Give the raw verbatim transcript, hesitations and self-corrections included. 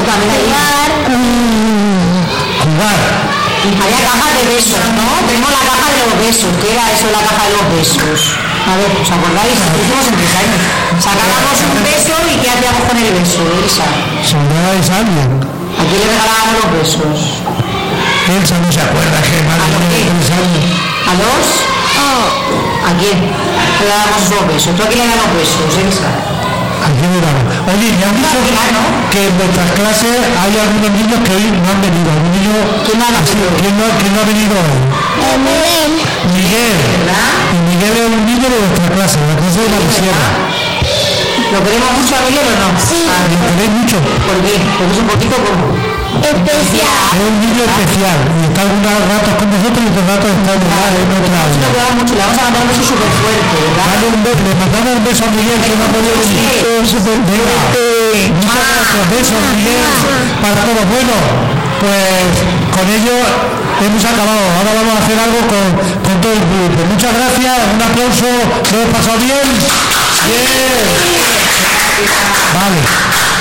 también ahí. Jugar. Había cajas de besos, ¿no? Tenemos la caja de los besos. ¿Qué era eso, la caja de los besos? A ver, ¿os acordáis? Hicimos en tres años. Sacábamos un beso y ¿qué hacíamos con el beso, Elsa? ¿Se lo regaláis a alguien? ¿A quién le regalábamos los besos? Elsa no se acuerda que más de tres años. ¿A dos? ¿A quién? Le dábamos los besos. ¿Tú a quién le das los besos, Elsa? ¿A quién le damos? Oye, me han dicho que en vuestras clases hay algunos niños que hoy no han venido. ¿Algún niño? ¿Quién no ha venido? ¿Quién no, quién no ha venido hoy? Miguel. Miguel. ¿Verdad? Y Miguel es un niño de vuestra clase, la clase de la sierra. ¿Lo queremos mucho a Miguel o no? Sí. Ah, ¿Lo queréis mucho? ¿por qué? Porque es un poquito como... Especial. Es un niño especial. Y está algunos ratos con nosotros y otros ratos está en otra Lo aula. cuidamos mucho, le vamos a mandar un beso súper fuerte, ¿verdad? Dale un beso, le mandamos un beso a Miguel que no ha podido venir. Venga. Muchas gracias, besos Miguel, para todos. Bueno, pues con ello hemos acabado. Ahora vamos a hacer algo con, con todo el público. Muchas gracias, un aplauso, ¿lo hemos pasado bien? Bien. Vale.